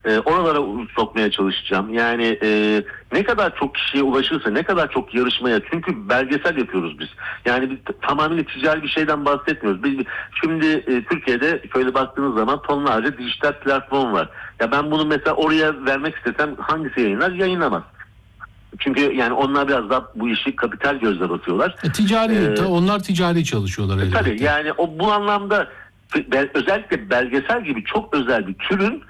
Oralara sokmaya çalışacağım. Yani ne kadar çok kişiye ulaşırsa, ne kadar çok yarışmaya, çünkü belgesel yapıyoruz biz. Yani biz tamamen ticari bir şeyden bahsetmiyoruz. Biz şimdi Türkiye'de şöyle baktığınız zaman tonlarca dijital platform var. Ya ben bunu mesela oraya vermek istesem hangisi yayınlar? Yayınlamaz. Çünkü yani onlar biraz daha bu işi kapital gözle bakıyorlar. Ticari, onlar ticari çalışıyorlar elbette. Tabii yani bu anlamda özellikle belgesel gibi çok özel bir türün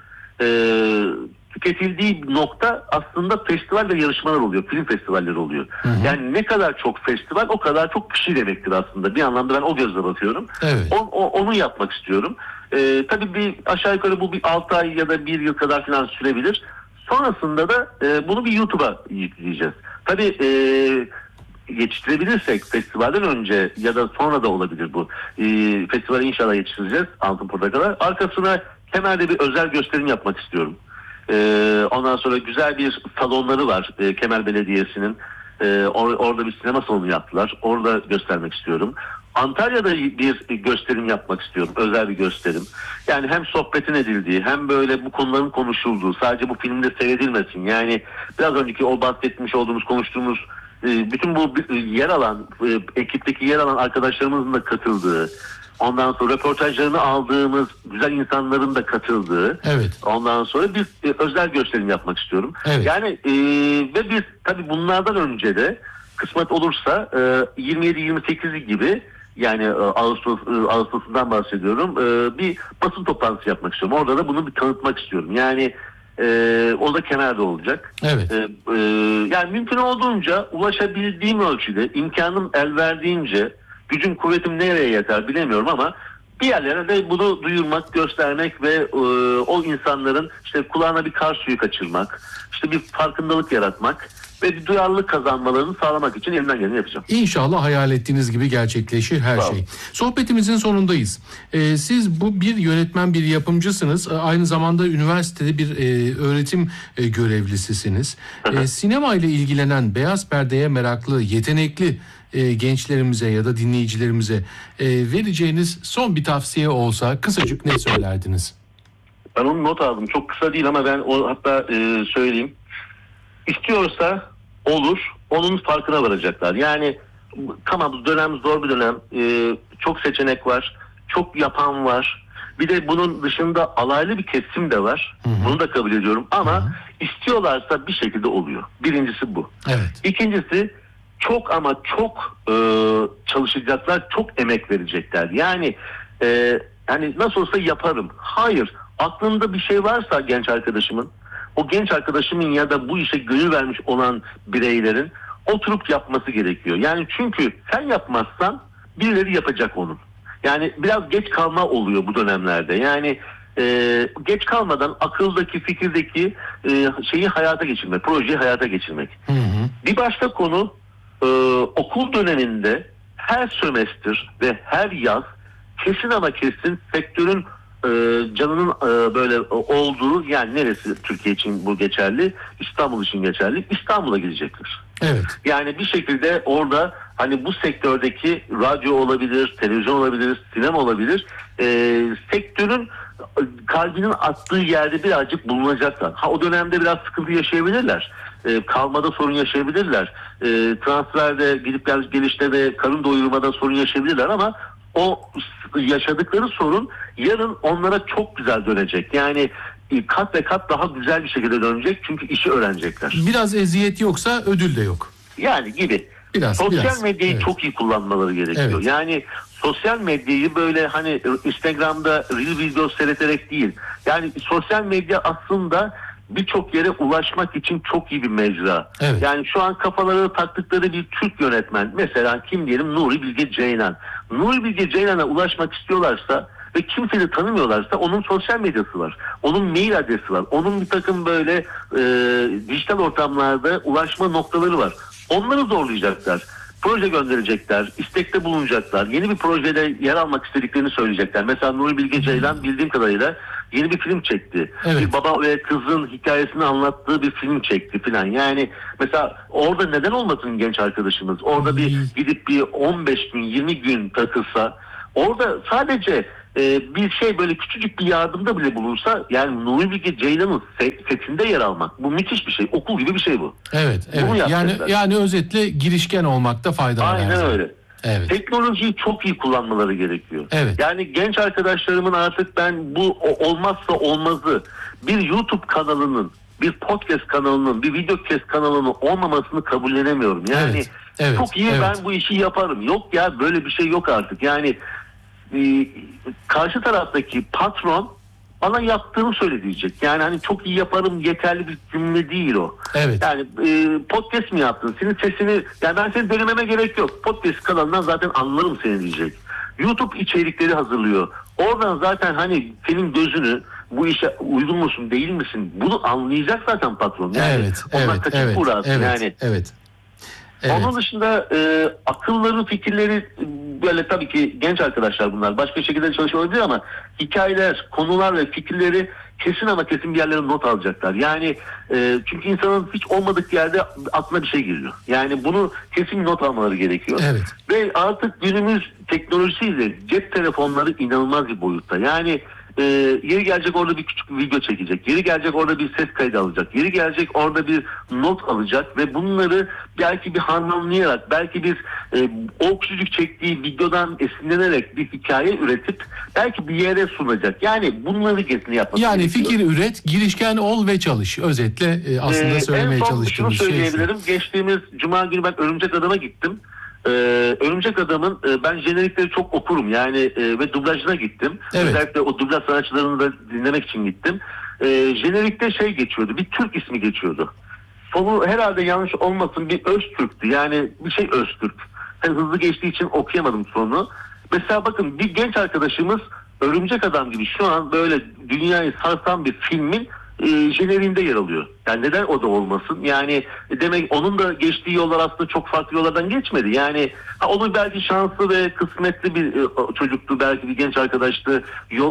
tüketildiği nokta aslında festival ve yarışmalar oluyor. Film festivalleri oluyor. Hı-hı. Yani ne kadar çok festival o kadar çok kişi demektir aslında. Bir anlamda ben o gözle bakıyorum. Evet. Onu yapmak istiyorum. Tabii bir aşağı yukarı bu bir 6 ay ya da 1 yıl kadar falan sürebilir. Sonrasında da bunu bir YouTube'a yükleyeceğiz. Tabii yetiştirebilirsek festivalden önce ya da sonra da olabilir bu. Festivali inşallah yetiştireceğiz Altın Portakal'a. Arkasına Kemer'de bir özel gösterim yapmak istiyorum. Ondan sonra güzel bir salonları var Kemer Belediyesi'nin. Orada bir sinema salonu yaptılar. Orada göstermek istiyorum. Antalya'da bir gösterim yapmak istiyorum. Özel bir gösterim. Yani hem sohbetin edildiği hem böyle bu konuların konuşulduğu, sadece bu filmde seyredilmesin. Yani biraz önceki o bahsetmiş olduğumuz, konuştuğumuz bütün bu yer alan, ekipteki yer alan arkadaşlarımızın da katıldığı, ondan sonra röportajlarını aldığımız güzel insanların da katıldığı, evet. Ondan sonra bir özel gösterim yapmak istiyorum. Evet. Yani ve biz tabii bunlardan önce de kısmet olursa 27-28 gibi, yani Ağustos'undan bahsediyorum, bir basın toplantısı yapmak istiyorum. Orada da bunu bir tanıtmak istiyorum. Yani o da Kemer'de olacak. Evet. Yani mümkün olduğunca ulaşabildiğim ölçüde, imkanım el verdiğince, gücüm kuvvetim nereye yeter bilemiyorum ama bir yerlere de bunu duyurmak, göstermek ve o insanların işte kulağına bir kar suyu kaçırmak, işte bir farkındalık yaratmak ve bir duyarlılık kazanmalarını sağlamak için elimden geleni yapacağım. İnşallah hayal ettiğiniz gibi gerçekleşir her şey. Sohbetimizin sonundayız. Siz bu bir yönetmen, bir yapımcısınız. Aynı zamanda üniversitede bir öğretim görevlisisiniz. Sinema ile ilgilenen, beyaz perdeye meraklı, yetenekli gençlerimize ya da dinleyicilerimize vereceğiniz son bir tavsiye olsa kısacık ne söylerdiniz? Ben onu not aldım. Çok kısa değil ama ben hatta söyleyeyim. İstiyorsa olur. Onun farkına varacaklar. Yani tamam, bu dönem zor bir dönem. Çok seçenek var. Çok yapan var. Bir de bunun dışında alaylı bir kesim de var. Hı-hı. Bunu da kabul ediyorum. Ama Hı-hı. istiyorlarsa bir şekilde oluyor. Birincisi bu. Evet. İkincisi çok ama çok çalışacaklar. Çok emek verecekler. Yani hani nasıl olsa yaparım. Hayır. Aklında bir şey varsa genç arkadaşımın, o genç arkadaşımın ya da bu işe gönül vermiş olan bireylerin oturup yapması gerekiyor. Yani çünkü sen yapmazsan birileri yapacak onu. Yani biraz geç kalma oluyor bu dönemlerde. Yani geç kalmadan akıldaki, fikirdeki şeyi hayata geçirmek, projeyi hayata geçirmek. Hı hı. Bir başka konu, okul döneminde her sömestr ve her yaz kesin ama kesin sektörün canının böyle olduğu, yani neresi Türkiye için bu geçerli? İstanbul için geçerli. İstanbul'a gidecekler. Evet. Yani bir şekilde orada hani bu sektördeki radyo olabilir, televizyon olabilir, sinema olabilir. Sektörün kalbinin attığı yerde birazcık bulunacaklar. O dönemde biraz sıkıntı yaşayabilirler. Kalmada sorun yaşayabilirler. Transferde, gidip gelişte ve karın doyurmada sorun yaşayabilirler ama o yaşadıkları sorun yarın onlara çok güzel dönecek. Yani kat ve kat daha güzel bir şekilde dönecek çünkü işi öğrenecekler. Biraz eziyet yoksa ödül de yok. Yani gibi. Biraz, sosyal medyayı çok iyi kullanmaları gerekiyor. Evet. Yani sosyal medyayı böyle hani Instagram'da reel video seyreterek değil. Yani sosyal medya aslında birçok yere ulaşmak için çok iyi bir mecra. Evet. Yani şu an kafaları taktıkları bir Türk yönetmen, mesela kim diyelim, Nuri Bilge Ceylan. Nuri Bilge Ceylan'a ulaşmak istiyorlarsa ve kimseyi de tanımıyorlarsa onun sosyal medyası var. Onun mail adresi var. Onun bir takım böyle dijital ortamlarda ulaşma noktaları var. Onları zorlayacaklar. Proje gönderecekler, istekte bulunacaklar, yeni bir projede yer almak istediklerini söyleyecekler. Mesela Nuri Bilge Ceylan bildiğim kadarıyla yeni bir film çekti. Evet. Bir baba ve kızın hikayesini anlattığı bir film çekti filan. Yani mesela orada neden olmasın genç arkadaşımız? Orada bir gidip bir 15 gün, 20 gün takılsa, orada sadece bir şey böyle küçücük bir yardımda bile bulunsa, yani Nuri Bilge Ceylan'ın setinde yer almak, bu müthiş bir şey. Okul gibi bir şey bu. Evet. Yani özetle girişken olmakta fayda var. Aynen öyle. Evet. Teknolojiyi çok iyi kullanmaları gerekiyor. Evet. Yani genç arkadaşlarımın artık ben bu olmazsa olmazı bir YouTube kanalının, bir podcast kanalının, bir videocast kanalının olmamasını kabullenemiyorum. Yani evet. çok iyi ben bu işi yaparım. Yok ya, böyle bir şey yok artık. Yani karşı taraftaki patron bana yaptığını söyle diyecek. Yani hani çok iyi yaparım yeterli bir cümle değil o. Evet. Yani podcast mi yaptın? Senin sesini, yani ben seni denememe gerek yok. Podcast kanalından zaten anlarım seni diyecek. YouTube içerikleri hazırlıyor. Oradan zaten hani senin gözünü, bu işe uygun musun değil misin, bunu anlayacak zaten patron. Yani onlar kaçıp uğrarsın yani. Evet. Onun dışında akılları, fikirleri böyle, tabii ki genç arkadaşlar bunlar. Başka şekilde çalışma olabilir ama hikayeler, konular ve fikirleri kesin ama kesin bir yerlere not alacaklar. Yani çünkü insanın hiç olmadık yerde aklına bir şey geliyor. Yani bunu kesin not almaları gerekiyor. Evet. Ve artık günümüz teknolojisiyle cep telefonları inanılmaz bir boyutta. Yani yeri gelecek orada bir küçük bir video çekecek. Yeri gelecek orada bir ses kaydı alacak. Yeri gelecek orada bir not alacak ve bunları belki bir harmanlayarak, belki bir o küçücük çektiği videodan esinlenerek bir hikaye üretip belki bir yere sunacak. Yani bunları kesin yapması yani gerekiyor. Fikir üret, girişken ol ve çalış. Özetle aslında söylemeye çalıştığımız şey. En son şunu söyleyebilirim. Geçtiğimiz Cuma günü ben Örümcek Adam'a gittim. Örümcek Adam'ın ben jenerikleri çok okurum yani ve dublajına gittim. Evet. Özellikle o dublaj sanatçılarını da dinlemek için gittim. Jenerikte şey geçiyordu, bir Türk ismi geçiyordu. Sonu herhalde yanlış olmasın, bir Öztürk'tü, yani bir şey Öztürk. Yani hızlı geçtiği için okuyamadım sonunu. Mesela bakın, bir genç arkadaşımız Örümcek Adam gibi şu an böyle dünyayı sarsan bir filmin jeneriğinde yer alıyor. Yani neden o da olmasın? Yani demek onun da geçtiği yollar aslında çok farklı yollardan geçmedi. Yani onun belki şanslı ve kısmetli bir çocuktu, belki bir genç arkadaştı.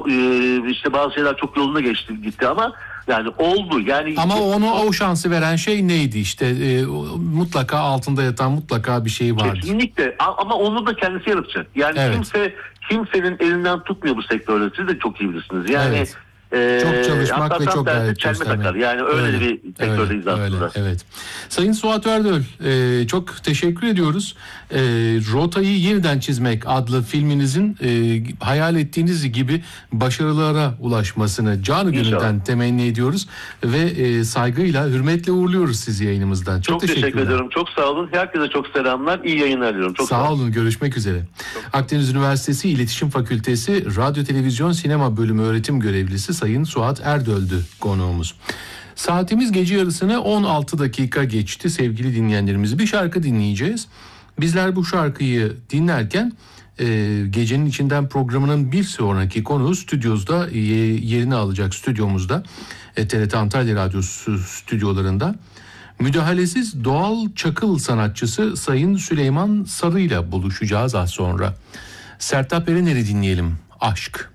İşte bazı şeyler çok yoluna gitti ama yani oldu. Yani ama ona o şansı veren şey neydi işte? Mutlaka altında yatan mutlaka bir şey vardı. Kesinlikle, ama onu da kendisi yaratacak. Yani kimsenin elinden tutmuyor bu sektörde. Siz de çok iyi bilirsiniz. Yani çok çalışmak ve çok gayret göstermek. Yani öyle bir sektördeyiz aslında. Evet. Sayın Suat Erdöl, çok teşekkür ediyoruz. Rotayı Yeniden Çizmek adlı filminizin hayal ettiğiniz gibi başarılara ulaşmasını canı gönülden temenni ediyoruz ve saygıyla, hürmetle uğurluyoruz sizi yayınımızdan. Çok teşekkür ediyorum. Çok sağ olun. Herkese çok selamlar. İyi yayınlar diliyorum. Çok sağ olun. Görüşmek üzere. Akdeniz Üniversitesi İletişim Fakültesi Radyo Televizyon Sinema Bölümü öğretim görevlisi Sayın Suat Erdöl'dü konuğumuz. Saatimiz gece yarısını 16 dakika geçti sevgili dinleyenlerimiz. Bir şarkı dinleyeceğiz. Bizler bu şarkıyı dinlerken Gecenin İçinden programının bir sonraki konuğu stüdyomuzda yerini alacak, stüdyomuzda TRT Antalya Radyosu stüdyolarında müdahalesiz doğal çakıl sanatçısı Sayın Süleyman Sarı ile buluşacağız az sonra. Sertab Erener'i dinleyelim. Aşk.